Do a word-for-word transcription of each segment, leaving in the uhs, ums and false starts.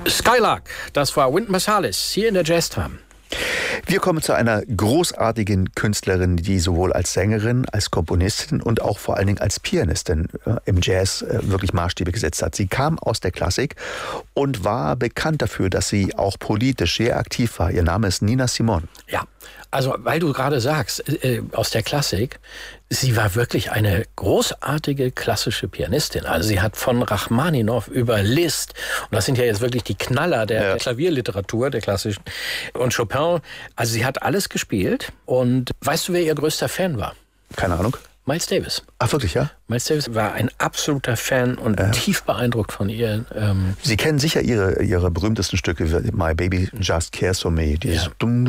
Skylark, das war Wynton Marsalis hier in der Jazztime. Wir kommen zu einer großartigen Künstlerin, die sowohl als Sängerin, als Komponistin und auch vor allen Dingen als Pianistin äh, im Jazz äh, wirklich Maßstäbe gesetzt hat. Sie kam aus der Klassik und war bekannt dafür, dass sie auch politisch sehr aktiv war. Ihr Name ist Nina Simone. Ja, also weil du gerade sagst, äh, aus der Klassik, sie war wirklich eine großartige klassische Pianistin. Also sie hat von Rachmaninow über Liszt, und das sind ja jetzt wirklich die Knaller der, ja. der Klavierliteratur, der klassischen, und Chopin, also sie hat alles gespielt. Und weißt du, wer ihr größter Fan war? Keine Ahnung. Miles Davis. Ach, wirklich, ja? Miles Davis war ein absoluter Fan und ja. tief beeindruckt von ihr. Ähm Sie kennen sicher ihre, ihre berühmtesten Stücke, My Baby Just Cares For Me. Dieses My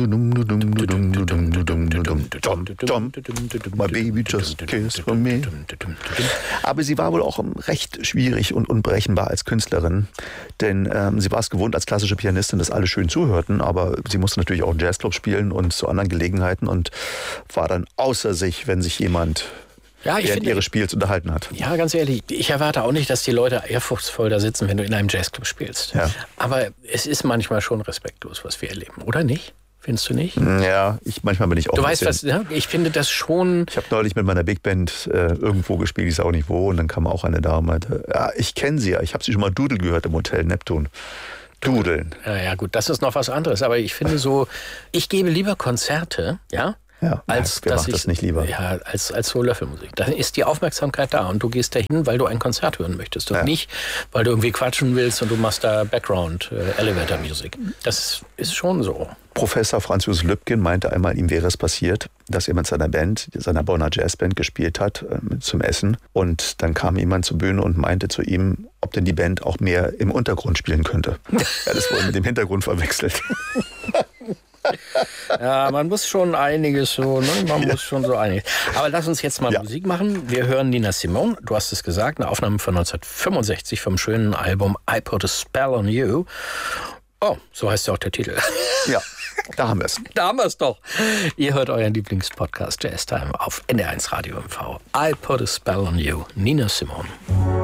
Baby Just Cares For Me. Aber sie war wohl auch recht schwierig und unberechenbar als Künstlerin, denn ähm, sie war es gewohnt als klassische Pianistin, dass alle schön zuhörten, aber sie musste natürlich auch Jazzclub spielen und zu anderen Gelegenheiten und war dann außer sich, wenn sich jemand Ja, während finde, ihres Spiels unterhalten hat. Ja, ganz ehrlich, ich erwarte auch nicht, dass die Leute ehrfurchtsvoll da sitzen, wenn du in einem Jazzclub spielst. Ja. Aber es ist manchmal schon respektlos, was wir erleben, oder nicht? Findest du nicht? Ja, ich, manchmal bin ich auch Du ein weißt was, ja? Ich finde das schon... Ich habe neulich mit meiner Big Band äh, irgendwo gespielt, ich sage auch nicht wo, und dann kam auch eine da und meinte, ja, ich kenne sie ja, ich habe sie schon mal Dudel gehört im Hotel Neptun. Dudeln. Ja, ja, gut, das ist noch was anderes, aber ich finde so, ich gebe lieber Konzerte, ja, Ja, als wer dass macht ich, das nicht lieber? Ja, als, als so Löffelmusik. Da ist die Aufmerksamkeit da und du gehst dahin, weil du ein Konzert hören möchtest und ja. nicht, weil du irgendwie quatschen willst und du machst da Background äh, Elevator Music. Das ist schon so. Professor Franz Josef Lübken meinte einmal, ihm wäre es passiert, dass er mit seiner Band, seiner Bonner Jazzband gespielt hat äh, zum Essen, und dann kam jemand zur Bühne und meinte zu ihm, ob denn die Band auch mehr im Untergrund spielen könnte. Er hat es wohl mit dem Hintergrund verwechselt. Ja, man muss schon einiges so, ne? Man ja. muss schon so einiges. Aber lass uns jetzt mal ja. Musik machen. Wir hören Nina Simone, du hast es gesagt, eine Aufnahme von neunzehnhundertfünfundsechzig vom schönen Album I Put a Spell on You. Oh, so heißt ja auch der Titel. Ja, da haben wir es. Da haben wir es doch. Ihr hört euren Lieblingspodcast Jazztime auf N D R eins Radio M V. I Put a Spell on You, Nina Simone.